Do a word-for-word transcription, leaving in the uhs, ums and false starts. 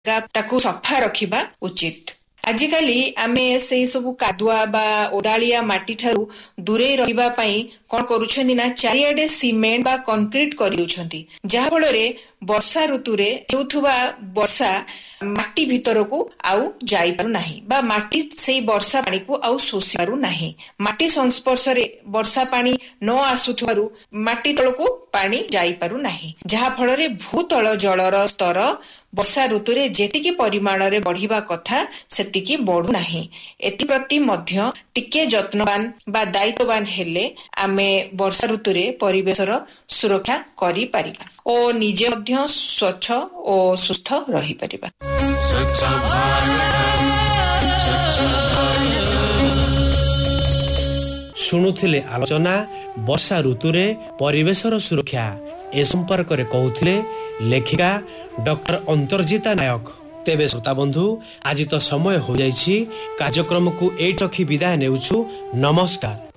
ताकू सफा रखिबा उचित। आजिकाली आमे से सबु कादुआ बा ओदालिया माटी ठारू दूरे रहिबा पई कोन करूछन्ती ना चारियाडे सीमेंट बा कंक्रीट करिउछन्ती, जहा फଳରେ वर्षा ऋतुरे हेउथुबा वर्षा माटी भितर को आउ जाई पारु नाही बा माटी से वर्षा पानी को आउ शोषि पारु नाही। माटी संस्पर्श रे वर्षा पानी न आसुथारु माटी तळ को पानी जाई पारु नाही, जहा फଳରେ भूतळ जलर स्तर वर्षा ऋतुरे जेतिकी परिमाण रे बढ़िबा कथा सेतिकी बढ़ु नाही। एति प्रति मध्य टिके जत्नवान बा दायित्ववान हेले आमे वर्षा ऋतुरे परिवेशर सुरक्षा करि पारिबा ओ निजे मध्य स्वच्छ ओ सुस्थ रहि पारिबा। शुणुथिले आलोचना वर्षा ऋतुरे परिवेशर सुरक्षा ए संपर्क रे कहूथिले लेखिका डॉक्टर अंतर्जिता नायक। तेबे श्रोता बंधु आज तो समय हो जाइछि, कार्यक्रम को एट रखी विदाय नेउछु। नमस्कार।